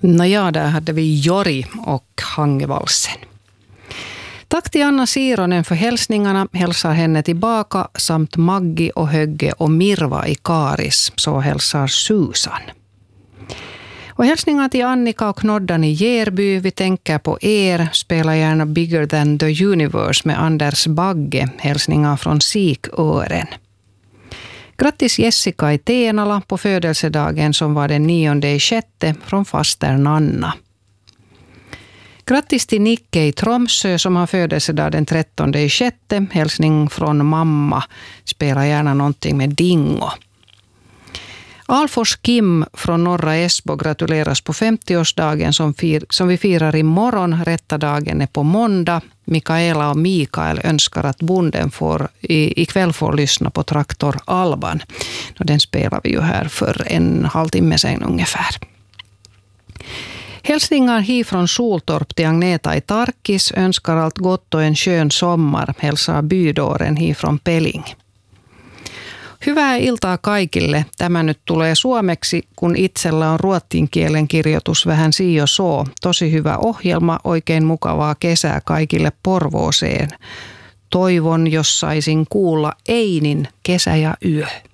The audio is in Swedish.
Nåja, där hade vi Jori och Hangevalsen. Tack till Anna Sironen för hälsningarna, hälsar henne tillbaka samt Maggi och Högge och Mirva i Karis, så hälsar Susan. Och hälsningar till Annika och Knoddan i Järby, vi tänker på er, spela gärna Bigger than the Universe med Anders Bagge, hälsningar från Sikören. Grattis Jessica i Tenala på födelsedagen som var den 9/6 från faster Nanna. Grattis till Nicke i Tromsö som har födelsedag den 13/6. Hälsning från mamma. Spela gärna någonting med Dingo. Alfors Kim från Norra Esbo gratuleras på 50-årsdagen som vi firar imorgon. Rätta dagen är på måndag. Mikaela och Mikael önskar att bonden ikväll får lyssna på Traktor Alban. Och den spelar vi ju här för en halvtimme sedan ungefär. Hälsningar hit från Soltorp till Agneta i Tarkis, önskar allt gott och en skön sommar, hälsar bydåren hit från Pelling. Hyvää iltaa kaikille. Tämä nyt tulee suomeksi, kun itsellä on ruotsin kielen kirjoitus vähän siio soo. Tosi hyvä ohjelma, oikein mukavaa kesää kaikille Porvooseen. Toivon, jos saisin kuulla Einin Kesä ja yö.